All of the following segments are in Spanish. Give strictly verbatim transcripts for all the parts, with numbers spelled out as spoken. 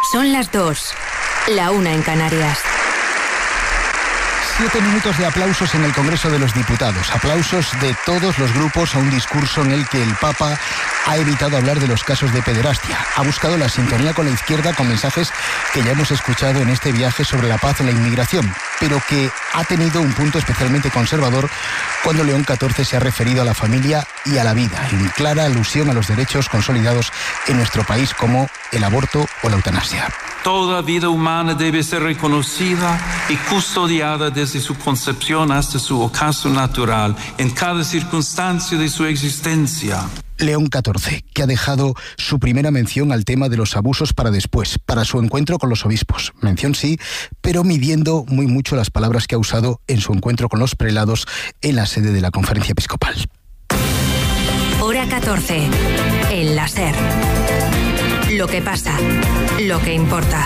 Son las dos, la una en Canarias. Siete minutos de aplausos en el Congreso de los Diputados. Aplausos de todos los grupos a un discurso en el que el Papa ha evitado hablar de los casos de pederastia. Ha buscado la sintonía con la izquierda con mensajes que ya hemos escuchado en este viaje sobre la paz y la inmigración, pero que ha tenido un punto especialmente conservador cuando León catorce se ha referido a la familia y a la vida, en clara alusión a los derechos consolidados en nuestro país como el aborto o la eutanasia. Toda vida humana debe ser reconocida y custodiada desde su concepción hasta su ocaso natural, en cada circunstancia de su existencia. León catorce, que ha dejado su primera mención al tema de los abusos para después, para su encuentro con los obispos. Mención sí, pero midiendo muy mucho las palabras que ha usado en su encuentro con los prelados en la sede de la Conferencia Episcopal. Hora catorce, el láser. Lo que pasa, lo que importa.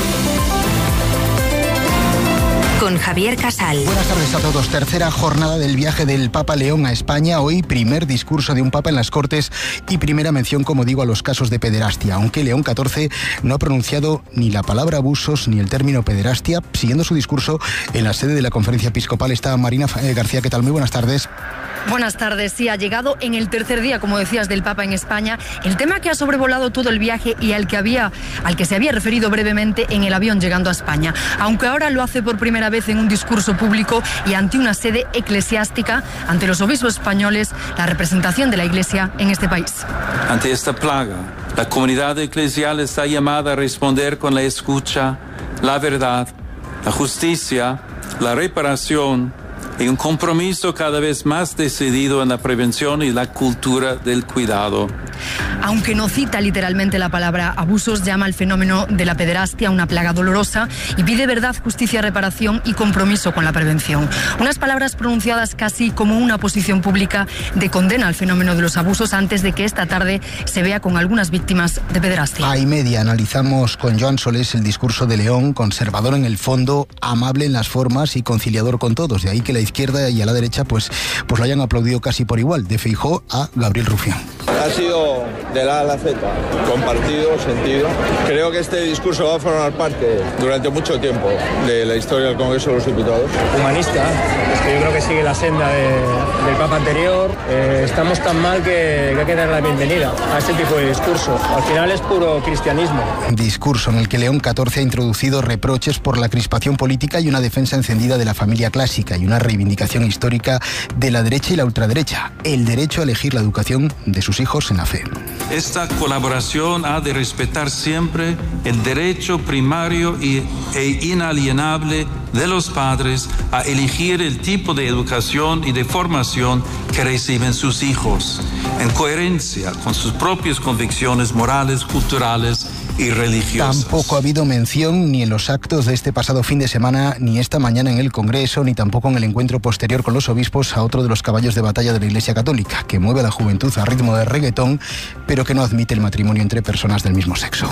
Con Javier Casal. Buenas tardes a todos. Tercera jornada del viaje del Papa León a España. Hoy primer discurso de un Papa en las Cortes y primera mención, como digo, a los casos de pederastia. Aunque León catorce no ha pronunciado ni la palabra abusos ni el término pederastia. Siguiendo su discurso en la sede de la Conferencia Episcopal está Marina García. ¿Qué tal? Muy buenas tardes. Buenas tardes. Sí, ha llegado en el tercer día, como decías, del Papa en España. El tema que ha sobrevolado todo el viaje y al que había, al que se había referido brevemente en el avión llegando a España. Aunque ahora lo hace por primera vez en un discurso público y ante una sede eclesiástica, ante los obispos españoles, la representación de la Iglesia en este país. Ante esta plaga, la comunidad eclesial está llamada a responder con la escucha, la verdad, la justicia, la reparación y un compromiso cada vez más decidido en la prevención y la cultura del cuidado. Aunque no cita literalmente la palabra abusos, llama al fenómeno de la pederastia una plaga dolorosa y pide verdad, justicia, reparación y compromiso con la prevención. Unas palabras pronunciadas casi como una posición pública de condena al fenómeno de los abusos antes de que esta tarde se vea con algunas víctimas de pederastia. A y media analizamos con Joan Solés el discurso de León, conservador en el fondo, amable en las formas y conciliador con todos. De ahí que la izquierda y a la derecha pues, pues lo hayan aplaudido casi por igual, de Feijóo a Gabriel Rufián. Ha sido de la A a la Z, compartido, sentido. Creo que este discurso va a formar parte durante mucho tiempo de la historia del Congreso de los Diputados. Humanista, es que yo creo que sigue la senda de, del Papa anterior. Eh, estamos tan mal que, que hay que dar la bienvenida a este tipo de discurso. Al final es puro cristianismo. Discurso en el que León catorce ha introducido reproches por la crispación política y una defensa encendida de la familia clásica y una reivindicación histórica de la derecha y la ultraderecha, el derecho a elegir la educación de sus hijos en la fe. Esta colaboración ha de respetar siempre el derecho primario y, e inalienable de los padres a elegir el tipo de educación y de formación que reciben sus hijos, en coherencia con sus propias convicciones morales, culturales y religiosas. Tampoco ha habido mención ni en los actos de este pasado fin de semana, ni esta mañana en el Congreso, ni tampoco en el encuentro posterior con los obispos a otro de los caballos de batalla de la Iglesia Católica, que mueve a la juventud a ritmo de reggaetón, pero que no admite el matrimonio entre personas del mismo sexo.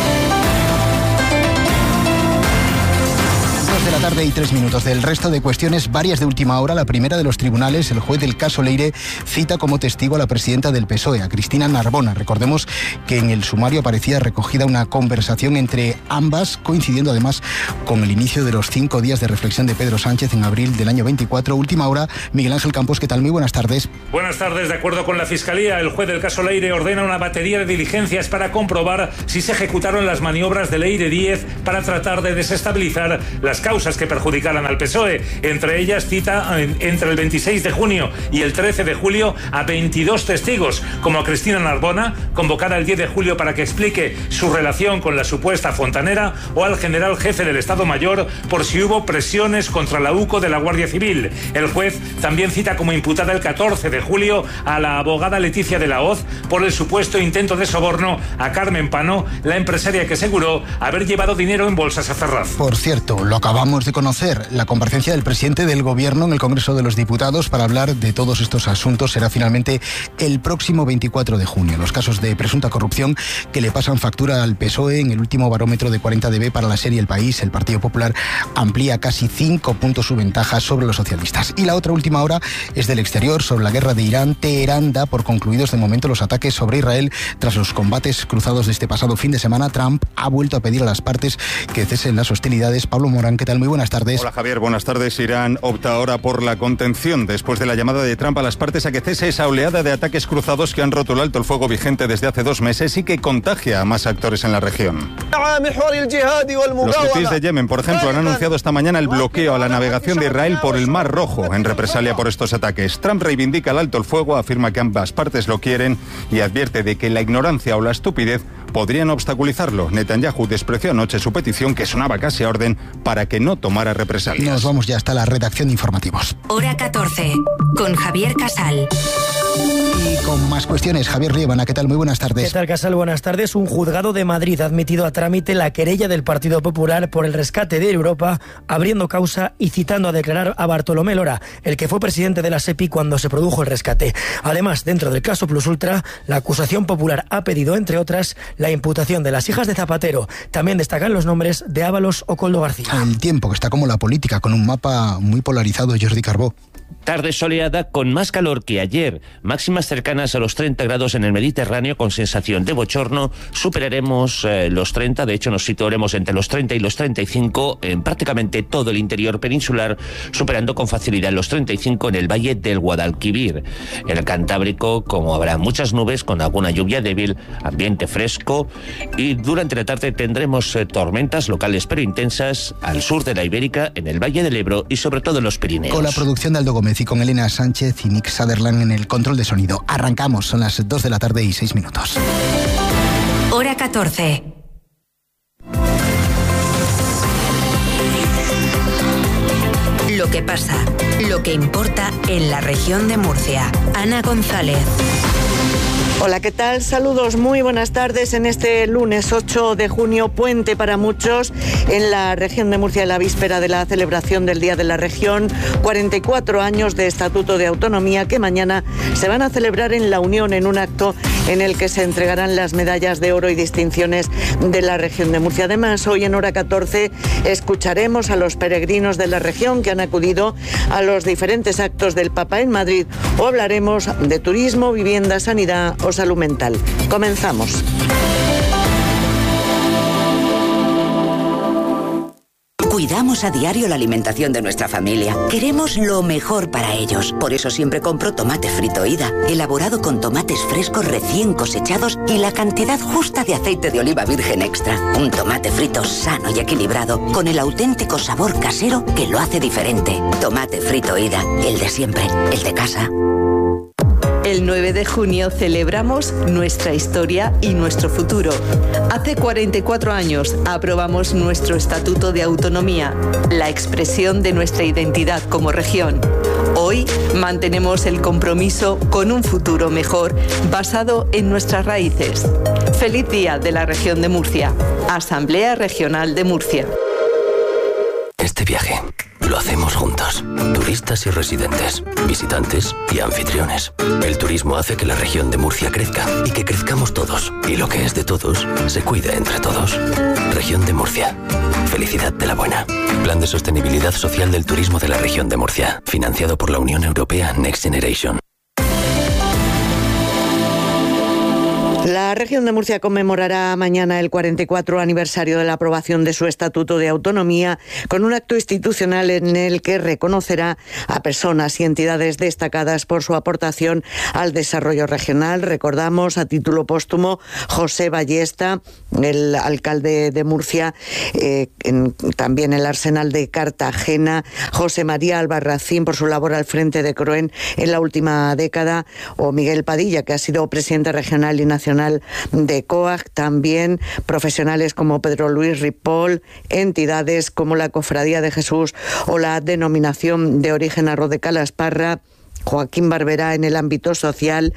De la tarde y tres minutos. Del resto de cuestiones, varias de última hora. La primera de los tribunales, el juez del caso Leire cita como testigo a la presidenta del P S O E, a Cristina Narbona. Recordemos que en el sumario aparecía recogida una conversación entre ambas, coincidiendo además con el inicio de los cinco días de reflexión de Pedro Sánchez en abril del año veinticuatro. Última hora, Miguel Ángel Campos, ¿qué tal? Muy buenas tardes. Buenas tardes. De acuerdo con la Fiscalía, el juez del caso Leire ordena una batería de diligencias para comprobar si se ejecutaron las maniobras de Leire Díez para tratar de desestabilizar las causas que perjudicaran al P S O E. Entre ellas cita entre el veintiséis de junio y el trece de julio a veintidós testigos, como a Cristina Narbona, convocada el diez de julio para que explique su relación con la supuesta fontanera, o al general jefe del Estado Mayor por si hubo presiones contra la U C O de la Guardia Civil. El juez también cita como imputada el catorce de julio a la abogada Leticia de la Hoz por el supuesto intento de soborno a Carmen Pano, la empresaria que aseguró haber llevado dinero en bolsas a Ferraz. Por cierto, lo acabamos acabamos de conocer la comparecencia del presidente del Gobierno en el Congreso de los Diputados para hablar de todos estos asuntos. Será finalmente el próximo veinticuatro de junio. Los casos de presunta corrupción que le pasan factura al P S O E. En el último barómetro de cuarenta D B para la serie El País, el Partido Popular amplía casi cinco puntos su ventaja sobre los socialistas. Y la otra última hora es del exterior, sobre la guerra de Irán. Teherán da por concluidos de momento los ataques sobre Israel tras los combates cruzados de este pasado fin de semana. Trump ha vuelto a pedir a las partes que cesen las hostilidades. Pablo Morán, ¿qué tal? Muy buenas tardes. Hola Javier, buenas tardes. Irán opta ahora por la contención después de la llamada de Trump a las partes a que cese esa oleada de ataques cruzados que han roto el alto el fuego vigente desde hace dos meses y que contagia a más actores en la región. Los hutíes de Yemen, por ejemplo, han anunciado esta mañana el bloqueo a la navegación de Israel por el Mar Rojo en represalia por estos ataques. Trump reivindica el alto el fuego, afirma que ambas partes lo quieren y advierte de que la ignorancia o la estupidez podrían obstaculizarlo. Netanyahu despreció anoche su petición, que sonaba casi a orden, para que no tomara represalias. Nos vamos ya hasta la redacción de informativos. Hora catorce, con Javier Casal. Y con más cuestiones, Javier Riebana, ¿qué tal? Muy buenas tardes. ¿Qué tal, Casal? Buenas tardes. Un juzgado de Madrid ha admitido a trámite la querella del Partido Popular por el rescate de Europa, abriendo causa y citando a declarar a Bartolomé Lora, el que fue presidente de la SEPI cuando se produjo el rescate. Además, dentro del caso Plus Ultra, la acusación popular ha pedido, entre otras, la imputación de las hijas de Zapatero. También destacan los nombres de Ábalos o Coldo García. El tiempo, que está como la política, con un mapa muy polarizado. Jordi Carbó. Tarde soleada con más calor que ayer, máximas cercanas a los treinta grados en el Mediterráneo con sensación de bochorno. Superaremos eh, los treinta, de hecho nos situaremos entre los treinta y los treinta y cinco en prácticamente todo el interior peninsular, superando con facilidad los treinta y cinco en el valle del Guadalquivir. En el Cantábrico, como habrá muchas nubes con alguna lluvia débil, ambiente fresco, y durante la tarde tendremos eh, tormentas locales pero intensas al sur de la Ibérica, en el Valle del Ebro y sobre todo en los Pirineos. Con la producción de Aldo Gómez y con Elena Sánchez y Nick Sutherland en el control de sonido. Arrancamos, son las dos de la tarde y seis minutos. Hora catorce. Lo que pasa, lo que importa en la región de Murcia. Ana González. Hola, ¿qué tal? Saludos, muy buenas tardes en este lunes ocho de junio, puente para muchos en la región de Murcia, en la víspera de la celebración del Día de la Región, cuarenta y cuatro años de Estatuto de Autonomía que mañana se van a celebrar en La Unión en un acto en el que se entregarán las medallas de oro y distinciones de la región de Murcia. Además, hoy en hora catorce escucharemos a los peregrinos de la región que han acudido a los diferentes actos del Papa en Madrid o hablaremos de turismo, vivienda, sanidad o salud mental. Comenzamos. Cuidamos a diario la alimentación de nuestra familia. Queremos lo mejor para ellos. Por eso siempre compro tomate frito Ida, elaborado con tomates frescos recién cosechados y la cantidad justa de aceite de oliva virgen extra. Un tomate frito sano y equilibrado, con el auténtico sabor casero que lo hace diferente. Tomate frito Ida, el de siempre, el de casa. El nueve de junio celebramos nuestra historia y nuestro futuro. Hace cuarenta y cuatro años aprobamos nuestro Estatuto de Autonomía, la expresión de nuestra identidad como región. Hoy mantenemos el compromiso con un futuro mejor basado en nuestras raíces. Feliz Día de la Región de Murcia. Asamblea Regional de Murcia. Este viaje lo hacemos juntos, turistas y residentes, visitantes y anfitriones. El turismo hace que la región de Murcia crezca y que crezcamos todos. Y lo que es de todos, se cuida entre todos. Región de Murcia. Felicidad de la buena. Plan de Sostenibilidad Social del Turismo de la Región de Murcia. Financiado por la Unión Europea Next Generation. La región de Murcia conmemorará mañana el cuarenta y cuatro aniversario de la aprobación de su Estatuto de Autonomía con un acto institucional en el que reconocerá a personas y entidades destacadas por su aportación al desarrollo regional. Recordamos a título póstumo José Ballesta, el alcalde de Murcia, eh, en, también el Arsenal de Cartagena, José María Albarracín por su labor al frente de CROEN en la última década, o Miguel Padilla, que ha sido presidente regional y nacional de COAG, también profesionales como Pedro Luis Ripoll, entidades como la Cofradía de Jesús o la Denominación de Origen Arroz de Calasparra, Joaquín Barberá en el ámbito social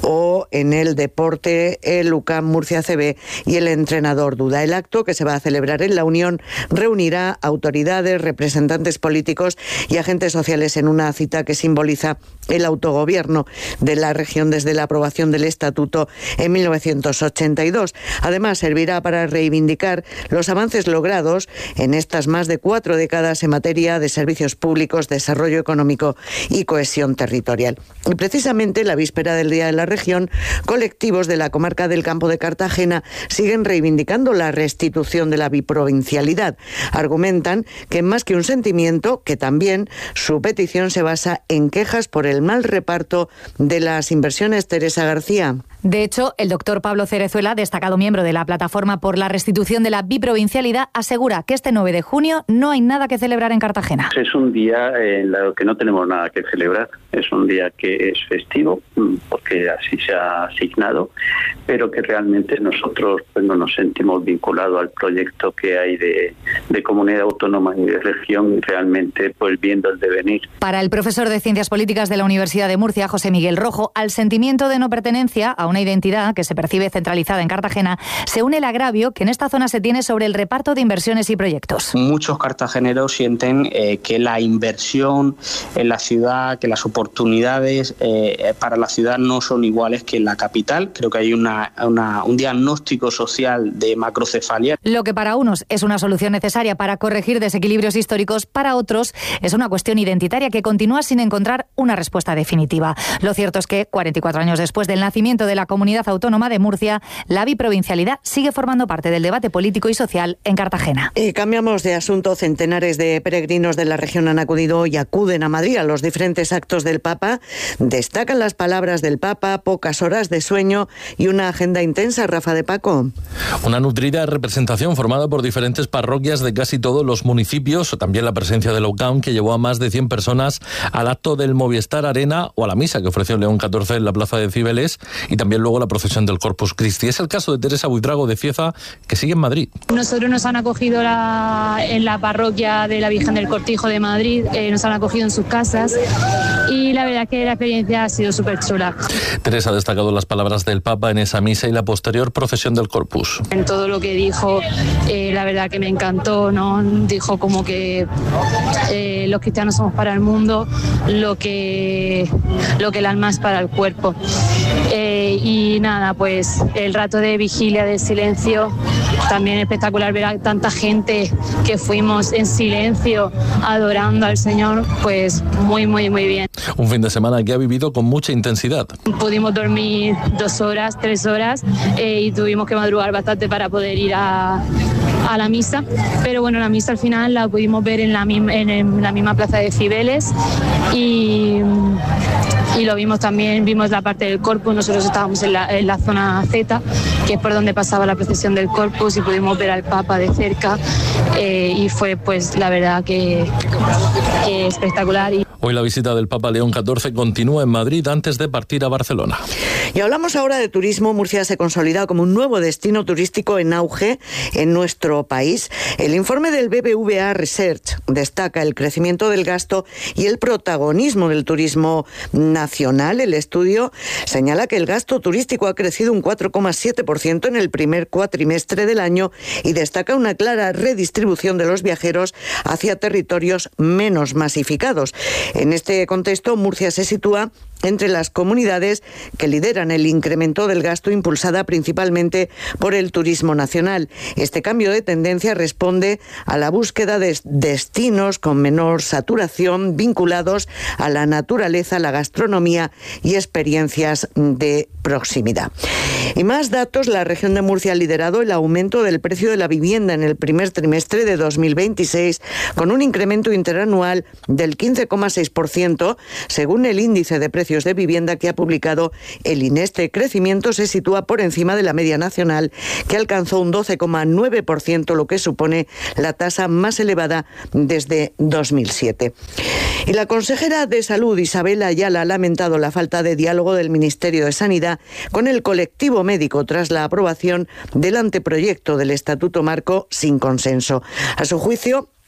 o en el deporte el U C A M Murcia C B y el entrenador Duda. El acto, que se va a celebrar en la Unión, reunirá autoridades, representantes políticos y agentes sociales en una cita que simboliza el autogobierno de la región desde la aprobación del Estatuto en mil novecientos ochenta y dos. Además, servirá para reivindicar los avances logrados en estas más de cuatro décadas en materia de servicios públicos, desarrollo económico y cohesión territorial. Y precisamente la víspera del Día de la Región, colectivos de la comarca del Campo de Cartagena siguen reivindicando la restitución de la biprovincialidad. Argumentan que más que un sentimiento, que también su petición se basa en quejas por el mal reparto de las inversiones. Teresa García. De hecho, el doctor Pablo Cerezuela, destacado miembro de la Plataforma por la Restitución de la Biprovincialidad, asegura que este nueve de junio no hay nada que celebrar en Cartagena. Es un día en el que no tenemos nada que celebrar, es un día que es festivo, porque así se ha asignado, pero que realmente nosotros pues, no nos sentimos vinculados al proyecto que hay de, de comunidad autónoma y de región, y realmente pues viendo el devenir. Para el profesor de Ciencias Políticas de la Universidad de Murcia, José Miguel Rojo, al sentimiento de no pertenencia a una identidad que se percibe centralizada en Cartagena, se une el agravio que en esta zona se tiene sobre el reparto de inversiones y proyectos. Muchos cartageneros sienten eh, que la inversión en la ciudad, que las oportunidades eh, para la ciudad no son iguales que en la capital. Creo que hay una, una, un diagnóstico social de macrocefalia. Lo que para unos es una solución necesaria para corregir desequilibrios históricos, para otros es una cuestión identitaria que continúa sin encontrar una respuesta definitiva. Lo cierto es que cuarenta y cuatro años después del nacimiento de la Comunidad Autónoma de Murcia, la biprovincialidad sigue formando parte del debate político y social en Cartagena. Y cambiamos de asunto. Centenares de peregrinos de la región han acudido y acuden a Madrid a los diferentes actos del Papa. Destacan las palabras del Papa, pocas horas de sueño y una agenda intensa. Rafa de Paco. Una nutrida representación formada por diferentes parroquias de casi todos los municipios, también la presencia de la U C A M, que llevó a más de cien personas al acto del Movistar Arena o a la misa que ofreció León catorce en la plaza de Cibeles, y también luego la procesión del Corpus Christi. Es el caso de Teresa Buitrago de Cieza, que sigue en Madrid. Nosotros nos han acogido la, en la parroquia de la Virgen del Cortijo de Madrid, eh, nos han acogido en sus casas y la verdad que la experiencia ha sido súper chula. Teresa ha destacado las palabras del Papa en esa misa y la posterior procesión del Corpus. En todo lo que dijo, eh, la verdad que me encantó, ¿no? Dijo como que eh, los cristianos somos para el mundo lo que, lo que el alma es para el cuerpo. Eh, y nada, pues el rato de vigilia, de silencio, también espectacular ver a tanta gente que fuimos en silencio adorando al Señor, pues muy, muy, muy bien. Un fin de semana que ha vivido con mucha intensidad. Pudimos dormir dos horas, tres horas eh, y tuvimos que madrugar bastante para poder ir a, a la misa, pero bueno, la misa al final la pudimos ver en la, en la misma plaza de Cibeles y... Y lo vimos también, vimos la parte del Corpus, nosotros estábamos en la, en la zona Z, que es por donde pasaba la procesión del Corpus, y pudimos ver al Papa de cerca eh, y fue pues la verdad que, que espectacular. Y... Hoy la visita del Papa León catorce continúa en Madrid antes de partir a Barcelona. Y hablamos ahora de turismo. Murcia se consolida como un nuevo destino turístico en auge en nuestro país. El informe del B B V A Research destaca el crecimiento del gasto y el protagonismo del turismo nacional. El estudio señala que el gasto turístico ha crecido un cuatro coma siete por ciento en el primer cuatrimestre del año y destaca una clara redistribución de los viajeros hacia territorios menos masificados. En este contexto, Murcia se sitúa entre las comunidades que lideran el incremento del gasto, impulsada principalmente por el turismo nacional. Este cambio de tendencia responde a la búsqueda de destinos con menor saturación vinculados a la naturaleza, la gastronomía y experiencias de proximidad. Y más datos, la región de Murcia ha liderado el aumento del precio de la vivienda en el primer trimestre de dos mil veintiséis, con un incremento interanual del quince coma seis por ciento, según el índice de precios de vivienda que ha publicado el I N E. Este crecimiento se sitúa por encima de la media nacional, que alcanzó un doce coma nueve por ciento, lo que supone la tasa más elevada desde dos mil siete. Y la consejera de Salud, Isabel Ayala, ha lamentado la falta de diálogo del Ministerio de Sanidad con el colectivo médico tras la aprobación del anteproyecto del Estatuto Marco sin consenso. A su juicio,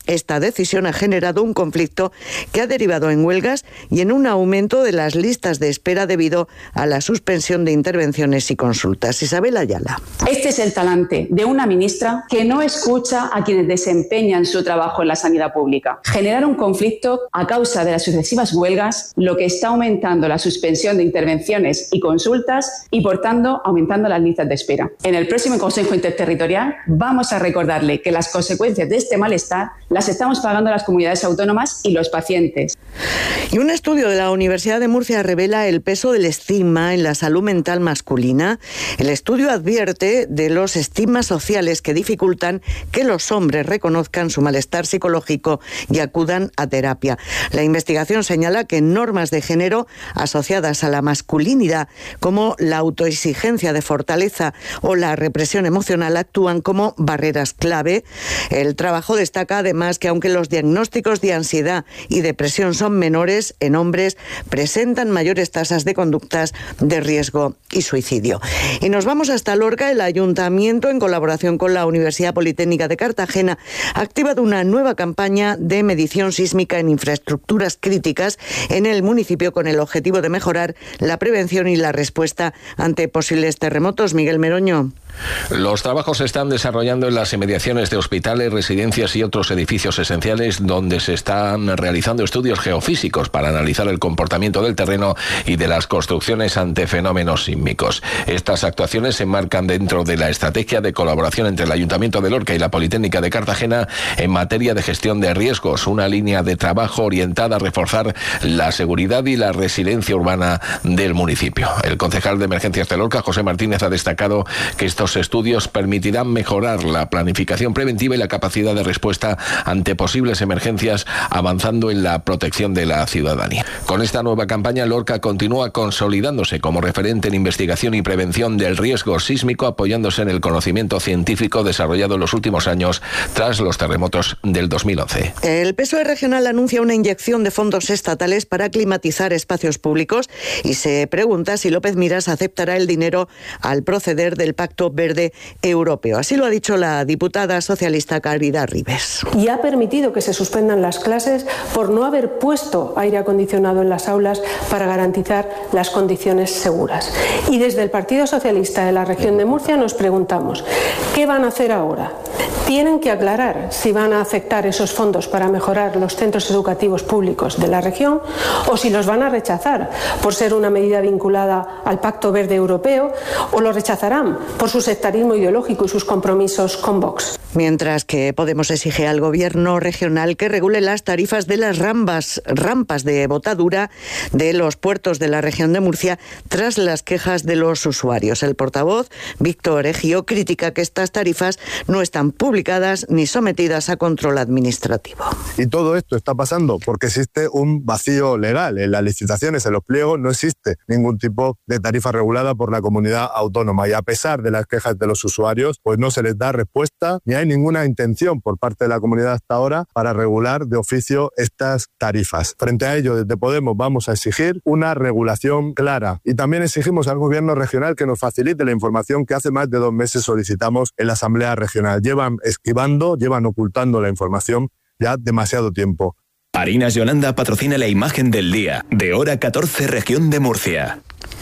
Esta decisión ha generado un conflicto que ha derivado en huelgas y en un aumento de las listas de espera debido a la suspensión de intervenciones y consultas. Isabel Ayala. Este es el talante de una ministra que no escucha a quienes desempeñan su trabajo en la sanidad pública. Generar un conflicto a causa de las sucesivas huelgas, lo que está aumentando la suspensión de intervenciones y consultas y, por tanto, aumentando las listas de espera. En el próximo Consejo Interterritorial vamos a recordarle que las consecuencias de este malestar las estamos pagando las comunidades autónomas y los pacientes. Y un estudio de la Universidad de Murcia revela el peso del estigma en la salud mental masculina. El estudio advierte de los estigmas sociales que dificultan que los hombres reconozcan su malestar psicológico y acudan a terapia. La investigación señala que normas de género asociadas a la masculinidad, como la autoexigencia de fortaleza o la represión emocional, actúan como barreras clave. El trabajo destaca además que aunque los diagnósticos de ansiedad y depresión son menores en hombres, presentan mayores tasas de conductas de riesgo y suicidio. Y nos vamos hasta Lorca. El Ayuntamiento, en colaboración con la Universidad Politécnica de Cartagena, ha activado una nueva campaña de medición sísmica en infraestructuras críticas en el municipio con el objetivo de mejorar la prevención y la respuesta ante posibles terremotos. Miguel Meroño. Los trabajos se están desarrollando en las inmediaciones de hospitales, residencias y otros edificios esenciales, donde se están realizando estudios geofísicos para analizar el comportamiento del terreno y de las construcciones ante fenómenos sísmicos. Estas actuaciones se enmarcan dentro de la estrategia de colaboración entre el Ayuntamiento de Lorca y la Politécnica de Cartagena en materia de gestión de riesgos, una línea de trabajo orientada a reforzar la seguridad y la resiliencia urbana del municipio. El concejal de Emergencias de Lorca, José Martínez, ha destacado que estos estudios permitirán mejorar la planificación preventiva y la capacidad de respuesta ante posibles emergencias, avanzando en la protección de la ciudadanía. Con esta nueva campaña, Lorca continúa consolidándose como referente en investigación y prevención del riesgo sísmico, apoyándose en el conocimiento científico desarrollado en los últimos años tras los terremotos del dos mil once. El P S O E regional anuncia una inyección de fondos estatales para climatizar espacios públicos y se pregunta si López Miras aceptará el dinero al proceder del Pacto Verde Europeo. Así lo ha dicho la diputada socialista Caridad Ribes. Y ha permitido que se suspendan las clases por no haber puesto aire acondicionado en las aulas para garantizar las condiciones seguras. Y desde el Partido Socialista de la región de Murcia nos preguntamos, ¿qué van a hacer ahora? Tienen que aclarar si van a aceptar esos fondos para mejorar los centros educativos públicos de la región o si los van a rechazar por ser una medida vinculada al Pacto Verde Europeo, o lo rechazarán por su sectarismo ideológico y sus compromisos con Vox. Mientras que Podemos exige al gobierno regional que regule las tarifas de las rampas, rampas de botadura de los puertos de la región de Murcia tras las quejas de los usuarios. El portavoz, Víctor Egio, critica que estas tarifas no están publicadas ni sometidas a control administrativo. Y todo esto está pasando porque existe un vacío legal. En las licitaciones, en los pliegos, no existe ningún tipo de tarifa regulada por la comunidad autónoma. Y a pesar de las quejas de los usuarios, pues no se les da respuesta ni hay ninguna intención por parte de la comunidad hasta ahora para regular de oficio estas tarifas. Frente a ello, desde Podemos vamos a exigir una regulación clara y también exigimos al gobierno regional que nos facilite la información que hace más de dos meses solicitamos en la Asamblea Regional. Llevan esquivando, llevan ocultando la información ya demasiado tiempo. Harinas Yolanda patrocina la imagen del día, de hora catorce, región de Murcia.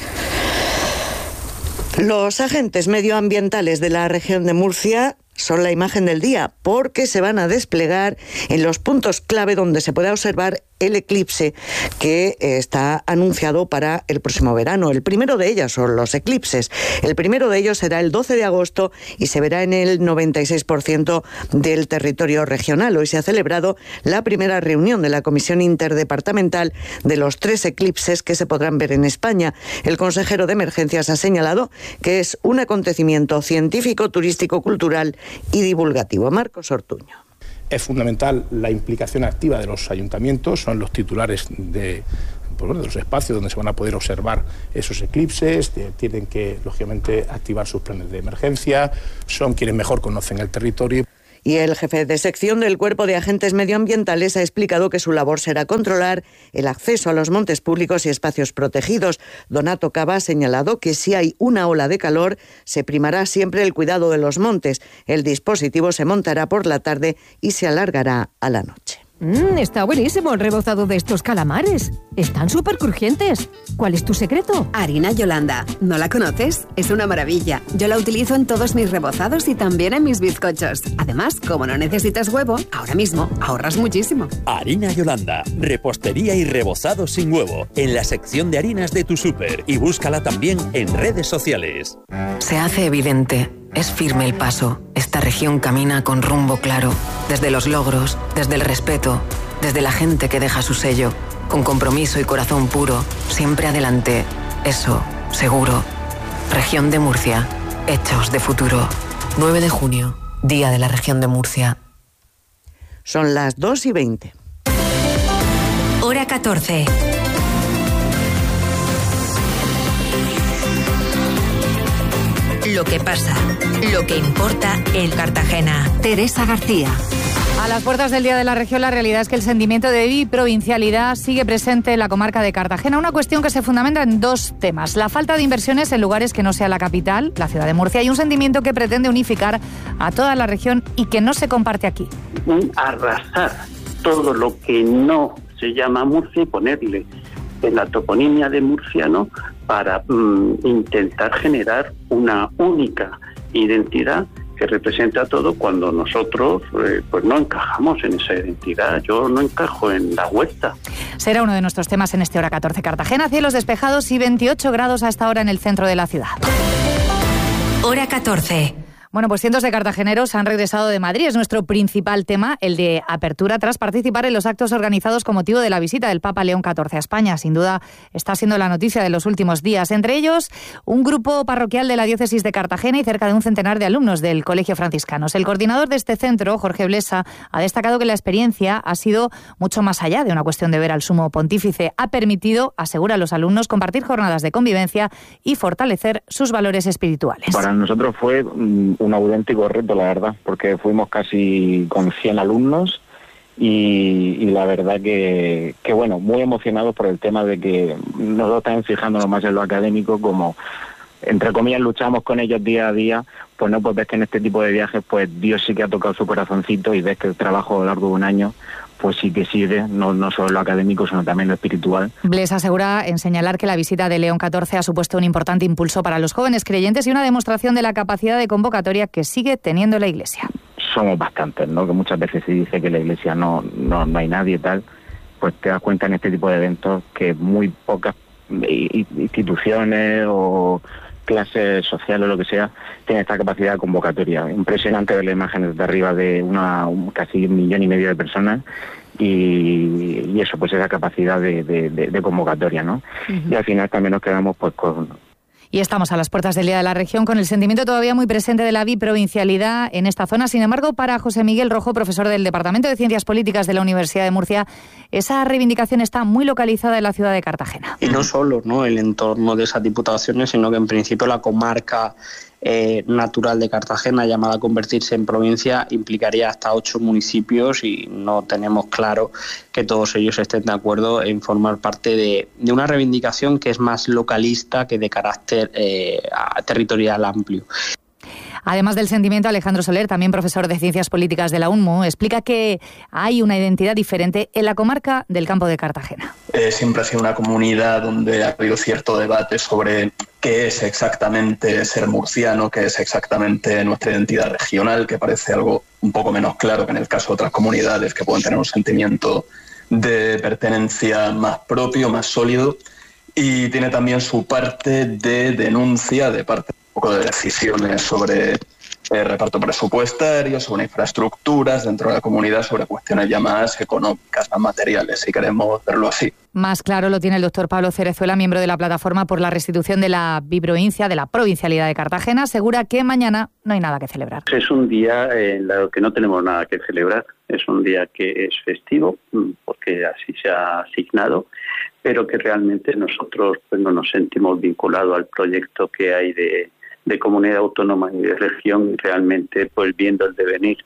Los agentes medioambientales de la región de Murcia son la imagen del día porque se van a desplegar en los puntos clave donde se pueda observar el eclipse que está anunciado para el próximo verano. El primero de ellos son los eclipses. El primero de ellos será el doce de agosto y se verá en el noventa y seis por ciento del territorio regional. Hoy se ha celebrado la primera reunión de la Comisión Interdepartamental de los tres eclipses que se podrán ver en España. El consejero de Emergencias ha señalado que es un acontecimiento científico, turístico, cultural y divulgativo. Marcos Ortuño. Es fundamental la implicación activa de los ayuntamientos, son los titulares de, pues bueno, de los espacios donde se van a poder observar esos eclipses, de, tienen que, lógicamente, activar sus planes de emergencia, son quienes mejor conocen el territorio. Y el jefe de sección del Cuerpo de Agentes Medioambientales ha explicado que su labor será controlar el acceso a los montes públicos y espacios protegidos. Donato Cava ha señalado que si hay una ola de calor, se primará siempre el cuidado de los montes. El dispositivo se montará por la tarde y se alargará a la noche. Mm, está buenísimo el rebozado de estos calamares. Están súper crujientes. ¿Cuál es tu secreto? Harina Yolanda. ¿No la conoces? Es una maravilla. Yo la utilizo en todos mis rebozados y también en mis bizcochos. Además, como no necesitas huevo, ahora mismo ahorras muchísimo. Harina Yolanda. Repostería y rebozado sin huevo. En la sección de harinas de tu súper. Y búscala también en redes sociales. Se hace evidente. Es firme el paso. Esta región camina con rumbo claro. Desde los logros, desde el respeto, desde la gente que deja su sello. Con compromiso y corazón puro. Siempre adelante. Eso, seguro. Región de Murcia. Hechos de futuro. nueve de junio. Día de la Región de Murcia. Son las dos y veinte. Hora catorce. Lo que pasa, lo que importa en Cartagena. Teresa García. A las puertas del Día de la Región, la realidad es que el sentimiento de biprovincialidad sigue presente en la comarca de Cartagena. Una cuestión que se fundamenta en dos temas. La falta de inversiones en lugares que no sea la capital, la ciudad de Murcia, y un sentimiento que pretende unificar a toda la región y que no se comparte aquí. Arrasar todo lo que no se llama Murcia y ponerle en la toponimia de murciano para mm, intentar generar una única identidad que representa todo cuando nosotros eh, pues no encajamos en esa identidad. Yo no encajo en la huerta. Será uno de nuestros temas en este Hora catorce. Cartagena, cielos despejados y veintiocho grados a esta hora en el centro de la ciudad. Hora catorce. Bueno, pues cientos de cartageneros han regresado de Madrid. Es nuestro principal tema, el de apertura, tras participar en los actos organizados con motivo de la visita del Papa León catorce a España. Sin duda, está siendo la noticia de los últimos días. Entre ellos, un grupo parroquial de la diócesis de Cartagena y cerca de un centenar de alumnos del Colegio Franciscanos. El coordinador de este centro, Jorge Blesa, ha destacado que la experiencia ha sido mucho más allá de una cuestión de ver al sumo pontífice. Ha permitido, asegura a los alumnos, compartir jornadas de convivencia y fortalecer sus valores espirituales. Para nosotros fue un auténtico reto, la verdad, porque fuimos casi con cien alumnos y, y la verdad que, que, bueno, muy emocionados por el tema de que nosotros estamos fijándonos más en lo académico, como, entre comillas, luchamos con ellos día a día, pues no, pues ves que en este tipo de viajes, pues Dios sí que ha tocado su corazoncito y ves que el trabajo a lo largo de un año pues sí que sirve, no, no solo lo académico, sino también lo espiritual. Bles asegura en señalar que la visita de León catorce ha supuesto un importante impulso para los jóvenes creyentes y una demostración de la capacidad de convocatoria que sigue teniendo la Iglesia. Somos bastantes, ¿no? Que muchas veces se dice que la Iglesia no, no, no hay nadie y tal, pues te das cuenta en este tipo de eventos que muy pocas instituciones o clases sociales o lo que sea, tiene esta capacidad de convocatoria. Impresionante ver las imágenes de arriba de una un, casi un millón y medio de personas y, y eso, pues esa capacidad de, de, de, de convocatoria, ¿no? Uh-huh. Y al final también nos quedamos pues con... Y estamos a las puertas del Día de la Región con el sentimiento todavía muy presente de la biprovincialidad en esta zona. Sin embargo, para José Miguel Rojo, profesor del Departamento de Ciencias Políticas de la Universidad de Murcia, esa reivindicación está muy localizada en la ciudad de Cartagena. Y no solo, ¿no?, el entorno de esas diputaciones, sino que en principio la comarca eh, natural de Cartagena, llamada a convertirse en provincia, implicaría hasta ocho municipios y no tenemos claro que todos ellos estén de acuerdo en formar parte de, de una reivindicación que es más localista que de carácter eh, territorial amplio. Además del sentimiento, Alejandro Soler, también profesor de Ciencias Políticas de la UNMU, explica que hay una identidad diferente en la comarca del Campo de Cartagena. Eh, siempre ha sido una comunidad donde ha habido cierto debate sobre qué es exactamente ser murciano, qué es exactamente nuestra identidad regional, que parece algo un poco menos claro que en el caso de otras comunidades que pueden tener un sentimiento de pertenencia más propio, más sólido, y tiene también su parte de denuncia, de parte un poco de decisiones sobre eh, reparto presupuestario, sobre infraestructuras dentro de la comunidad, sobre cuestiones ya más económicas, más materiales, si queremos verlo así. Más claro lo tiene el doctor Pablo Cerezuela, miembro de la Plataforma por la Restitución de la Biprovincia, de la Provincialidad de Cartagena. Asegura que mañana no hay nada que celebrar. Es un día en el que no tenemos nada que celebrar. Es un día que es festivo, porque así se ha asignado, pero que realmente nosotros pues, no nos sentimos vinculados al proyecto que hay de, de comunidad autónoma y de región, y realmente pues viendo el devenir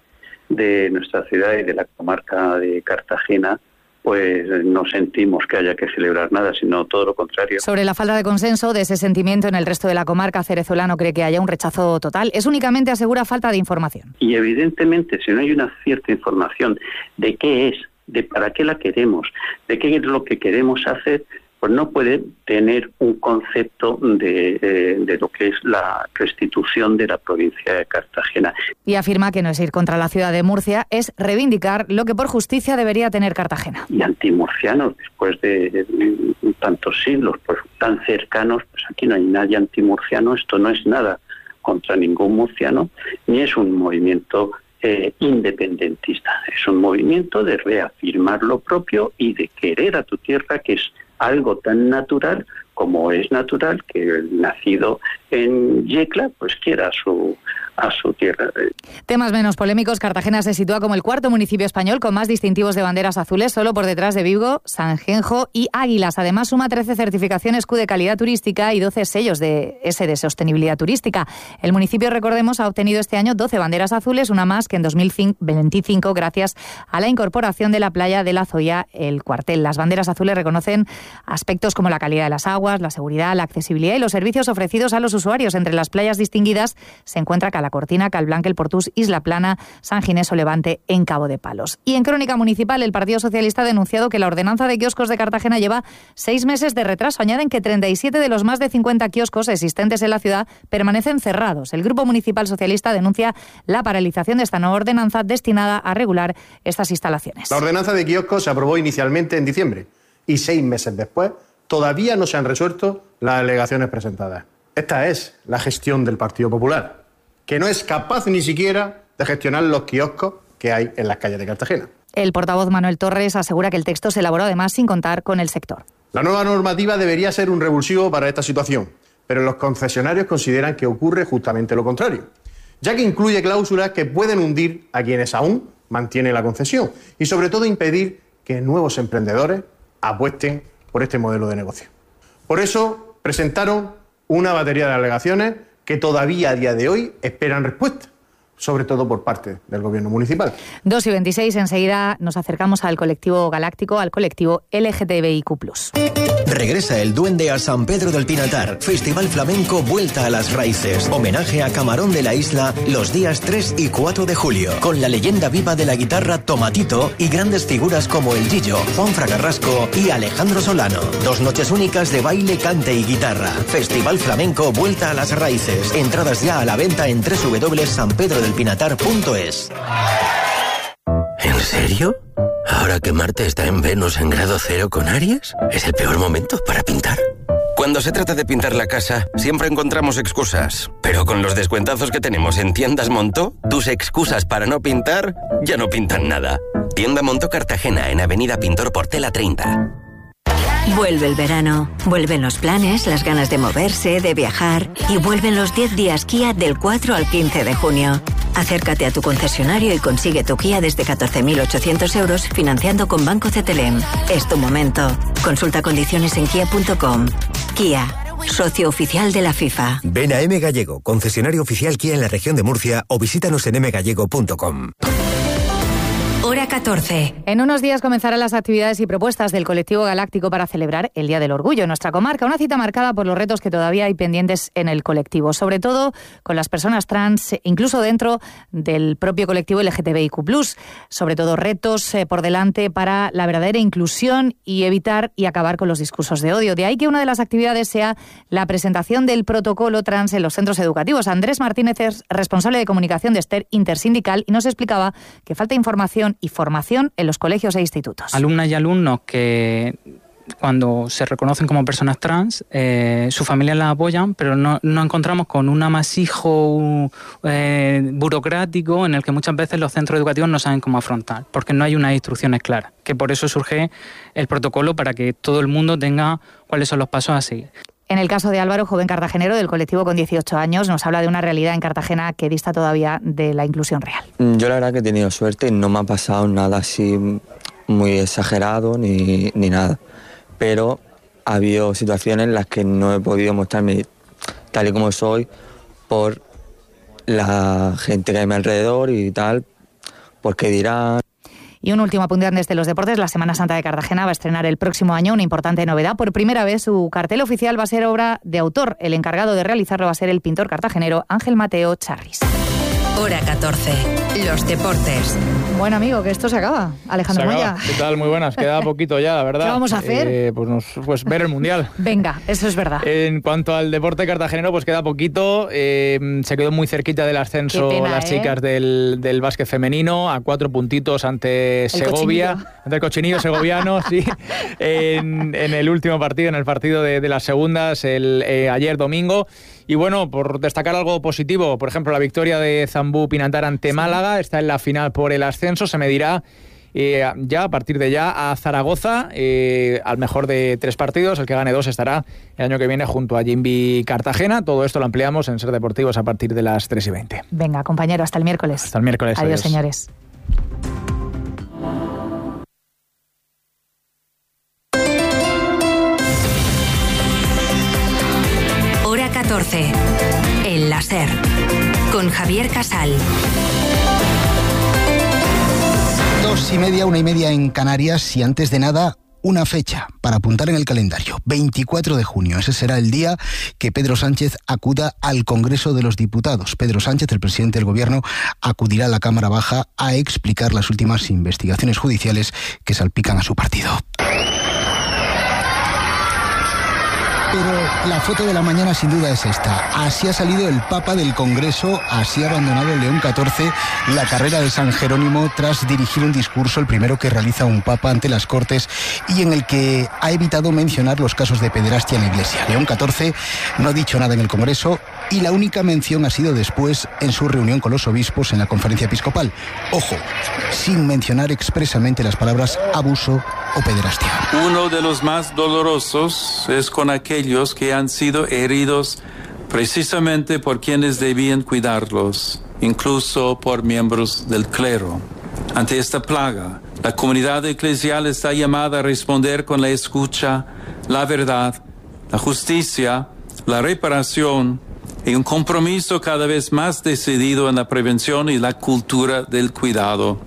de nuestra ciudad y de la comarca de Cartagena, pues no sentimos que haya que celebrar nada, sino todo lo contrario. Sobre la falta de consenso de ese sentimiento en el resto de la comarca, Cerezuela no cree que haya un rechazo total. Es únicamente, asegura, falta de información. Y evidentemente, si no hay una cierta información de qué es, de para qué la queremos, de qué es lo que queremos hacer, pues no puede tener un concepto de, eh, de lo que es la restitución de la provincia de Cartagena. Y afirma que no es ir contra la ciudad de Murcia, es reivindicar lo que por justicia debería tener Cartagena. Y antimurcianos, después de, de, de tantos siglos, pues tan cercanos, pues aquí no hay nadie antimurciano, esto no es nada contra ningún murciano, ni es un movimiento eh, independentista, es un movimiento de reafirmar lo propio y de querer a tu tierra, que es algo tan natural como es natural que el nacido en Yecla pues quiera a su, a su tierra. Temas menos polémicos, Cartagena se sitúa como el cuarto municipio español con más distintivos de banderas azules, solo por detrás de Vigo, Sanjenjo y Águilas. Además suma trece certificaciones Q de calidad turística y doce sellos de S de sostenibilidad turística. El municipio, recordemos, ha obtenido este año doce banderas azules, una más que en dos mil veinticinco gracias a la incorporación de la playa de la Zoya, el cuartel. Las banderas azules reconocen aspectos como la calidad de las aguas, la seguridad, la accesibilidad y los servicios ofrecidos a los usuarios. Entre las playas distinguidas se encuentra Calacortina, Calblanca, El Portús, Isla Plana, San Ginés o Levante en Cabo de Palos. Y en Crónica Municipal, el Partido Socialista ha denunciado que la ordenanza de kioscos de Cartagena lleva seis meses de retraso. Añaden que treinta y siete de los más de cincuenta kioscos existentes en la ciudad permanecen cerrados. El Grupo Municipal Socialista denuncia la paralización de esta nueva ordenanza destinada a regular estas instalaciones. La ordenanza de kioscos se aprobó inicialmente en diciembre y seis meses después todavía no se han resuelto las alegaciones presentadas. Esta es la gestión del Partido Popular, que no es capaz ni siquiera de gestionar los kioscos que hay en las calles de Cartagena. El portavoz Manuel Torres asegura que el texto se elaboró además sin contar con el sector. La nueva normativa debería ser un revulsivo para esta situación, pero los concesionarios consideran que ocurre justamente lo contrario, ya que incluye cláusulas que pueden hundir a quienes aún mantienen la concesión y sobre todo impedir que nuevos emprendedores apuesten por este modelo de negocio. Por eso presentaron una batería de alegaciones que todavía a día de hoy esperan respuesta, sobre todo por parte del Gobierno municipal. dos y veintiséis, enseguida nos acercamos al colectivo galáctico, al colectivo L G T B I Q plus. Regresa el Duende a San Pedro del Pinatar. Festival Flamenco Vuelta a las Raíces. Homenaje a Camarón de la Isla los días tres y cuatro de julio. Con la leyenda viva de la guitarra Tomatito y grandes figuras como El Gillo, Juan Fragarrasco y Alejandro Solano. Dos noches únicas de baile, cante y guitarra. Festival Flamenco Vuelta a las Raíces. Entradas ya a la venta en doble u doble u doble u punto san pedro del pinatar punto es. ¿En serio? ¿Ahora que Marte está en Venus en grado cero con Aries? ¿Es el peor momento para pintar? Cuando se trata de pintar la casa, siempre encontramos excusas. Pero con los descuentazos que tenemos en Tiendas Montó, tus excusas para no pintar ya no pintan nada. Tienda Montó Cartagena, en Avenida Pintor Portela treinta. Vuelve el verano, vuelven los planes, las ganas de moverse, de viajar y vuelven los diez días Kia del cuatro al quince de junio. Acércate a tu concesionario y consigue tu Kia desde catorce mil ochocientos euros financiando con Banco C T L M. Es tu momento. Consulta condiciones en kia punto com. Kia, socio oficial de la FIFA. Ven a M Gallego, concesionario oficial Kia en la región de Murcia o visítanos en m gallego punto com. Hora catorce. En unos días comenzarán las actividades y propuestas del colectivo galáctico para celebrar el Día del Orgullo en nuestra comarca. Una cita marcada por los retos que todavía hay pendientes en el colectivo, sobre todo con las personas trans, incluso dentro del propio colectivo L G T B I Q plus. Sobre todo retos eh, por delante para la verdadera inclusión y evitar y acabar con los discursos de odio. De ahí que una de las actividades sea la presentación del protocolo trans en los centros educativos. Andrés Martínez es responsable de comunicación de Ester Intersindical y nos explicaba que falta información y formación en los colegios e institutos. Alumnas y alumnos que cuando se reconocen como personas trans, eh, sus familias las apoyan, pero no nos encontramos con un amasijo eh, burocrático en el que muchas veces los centros educativos no saben cómo afrontar, porque no hay unas instrucciones claras, que por eso surge el protocolo para que todo el mundo tenga cuáles son los pasos a seguir. En el caso de Álvaro, joven cartagenero del colectivo con dieciocho años, nos habla de una realidad en Cartagena que dista todavía de la inclusión real. Yo la verdad que he tenido suerte y no me ha pasado nada así muy exagerado ni, ni nada. Pero ha habido situaciones en las que no he podido mostrarme tal y como soy por la gente que hay a mi alrededor y tal, porque dirán... Y un último apunte desde los deportes. La Semana Santa de Cartagena va a estrenar el próximo año una importante novedad. Por primera vez su cartel oficial va a ser obra de autor. El encargado de realizarlo va a ser el pintor cartagenero Ángel Mateo Charris. Hora catorce. Los deportes. Bueno, amigo, que esto se acaba. Alejandro se acaba. Moya. ¿Qué tal? Muy buenas. Queda poquito ya, la verdad. ¿Qué vamos a hacer? Eh, pues, nos, pues ver el Mundial. Venga, eso es verdad. En cuanto al deporte cartagenero, pues queda poquito. Eh, se quedó muy cerquita del ascenso pena, las ¿eh? chicas del, del básquet femenino, a cuatro puntitos ante El Segovia. cochinillo. Ante el cochinillo segoviano, sí. En, en el último partido, en el partido de, de las segundas, el eh, ayer domingo. Y bueno, por destacar algo positivo, por ejemplo, la victoria de Zambú Pinantar ante Málaga, está en la final por el ascenso, se medirá eh, ya, a partir de ya, a Zaragoza, eh, al mejor de tres partidos, el que gane dos estará el año que viene junto a Jimby Cartagena. Todo esto lo ampliamos en Ser Deportivos a partir de las tres y veinte. Venga, compañero, hasta el miércoles. Hasta el miércoles. Adiós, adiós. señores. Hora catorce. El láser. Con Javier Casal. Dos y media, una y media en Canarias y antes de nada, una fecha para apuntar en el calendario. veinticuatro de junio. Ese será el día que Pedro Sánchez acuda al Congreso de los Diputados. Pedro Sánchez, el presidente del Gobierno, acudirá a la Cámara Baja a explicar las últimas investigaciones judiciales que salpican a su partido. Pero la foto de la mañana sin duda es esta. Así ha salido el Papa del Congreso, así ha abandonado León catorce la carrera de San Jerónimo tras dirigir un discurso, el primero que realiza un Papa ante las Cortes y en el que ha evitado mencionar los casos de pederastia en la Iglesia. León catorce no ha dicho nada en el Congreso y la única mención ha sido después en su reunión con los obispos en la conferencia episcopal. Ojo, sin mencionar expresamente las palabras abuso o pederastia. Uno de los más dolorosos es con aquellos que han sido heridos precisamente por quienes debían cuidarlos, incluso por miembros del clero. Ante esta plaga, la comunidad eclesial está llamada a responder con la escucha, la verdad, la justicia, la reparación y un compromiso cada vez más decidido en la prevención y la cultura del cuidado.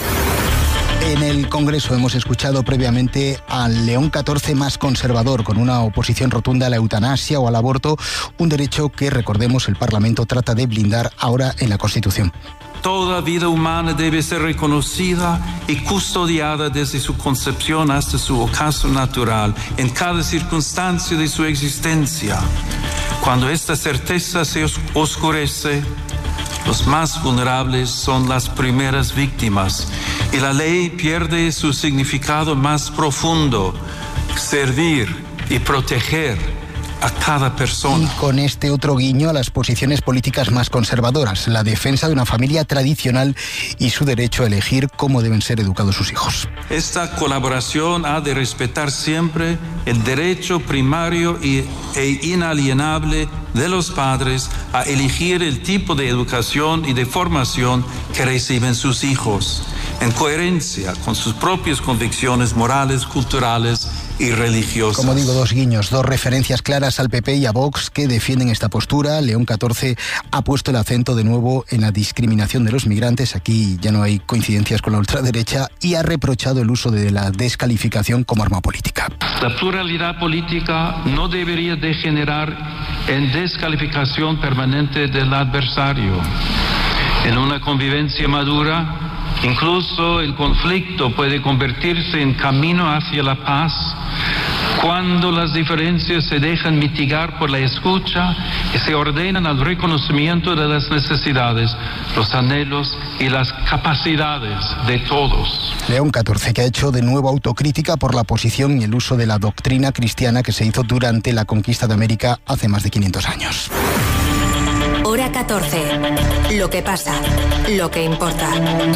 En el Congreso hemos escuchado previamente al León catorce más conservador, con una oposición rotunda a la eutanasia o al aborto, un derecho que, recordemos, el Parlamento trata de blindar ahora en la Constitución. Toda vida humana debe ser reconocida y custodiada desde su concepción hasta su ocaso natural, en cada circunstancia de su existencia. Cuando esta certeza se os- oscurece, los más vulnerables son las primeras víctimas y la ley pierde su significado más profundo, servir y proteger a cada persona. Y con este otro guiño a las posiciones políticas más conservadoras, la defensa de una familia tradicional y su derecho a elegir cómo deben ser educados sus hijos. Esta colaboración ha de respetar siempre el derecho primario y, e inalienable de los padres a elegir el tipo de educación y de formación que reciben sus hijos, en coherencia con sus propias convicciones morales, culturales y religiosas. Como digo, dos guiños, dos referencias claras al P P y a Vox que defienden esta postura. León catorce ha puesto el acento de nuevo en la discriminación de los migrantes. Aquí ya no hay coincidencias con la ultraderecha y ha reprochado el uso de la descalificación como arma política. La pluralidad política no debería degenerar en descalificación permanente del adversario. En una convivencia madura, incluso el conflicto puede convertirse en camino hacia la paz cuando las diferencias se dejan mitigar por la escucha y se ordenan al reconocimiento de las necesidades, los anhelos y las capacidades de todos. León catorce, que ha hecho de nuevo autocrítica por la posición y el uso de la doctrina cristiana que se hizo durante la conquista de América hace más de quinientos años. Hora catorce. Lo que pasa, lo que importa.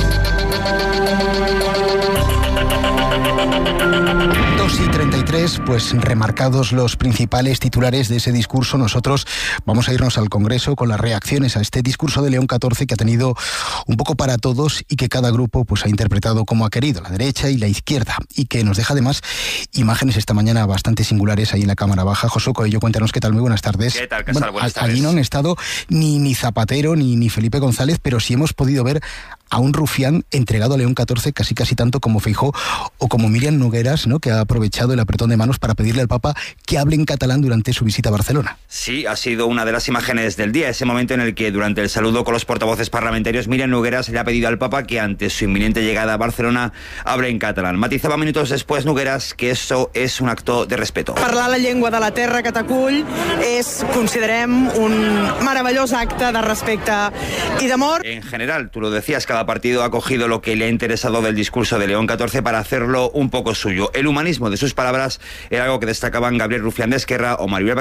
dos y treinta y tres, pues remarcados los principales titulares de ese discurso, nosotros vamos a irnos al Congreso con las reacciones a este discurso de León catorce que ha tenido un poco para todos y que cada grupo pues ha interpretado como ha querido, la derecha y la izquierda, y que nos deja además imágenes esta mañana bastante singulares ahí en la Cámara Baja. Josué Coello, cuéntanos qué tal, muy buenas tardes. ¿Qué tal, Casal? Bueno, Buenas allí tardes. no han estado ni, ni Zapatero ni, ni Felipe González, pero sí hemos podido ver a un rufián entregado a León catorce casi casi tanto como Feijóo o como Míriam Nogueras, ¿no?, que ha aprovechado el apretón de manos para pedirle al Papa que hable en catalán durante su visita a Barcelona. Sí, ha sido una de las imágenes del día, ese momento en el que durante el saludo con los portavoces parlamentarios Míriam Nogueras le ha pedido al Papa que ante su inminente llegada a Barcelona hable en catalán. Matizaba minutos después Nogueras que eso es un acto de respeto. Parlar la llengua de la terra que t'acull és, considerem, un meravellós acte de respecte y de amor. En general, tú lo decías, cada partido ha cogido lo que le ha interesado del discurso de León catorce para hacerlo un poco suyo. El humanismo de sus palabras era algo que destacaban Gabriel Rufián de Esquerra o Maribel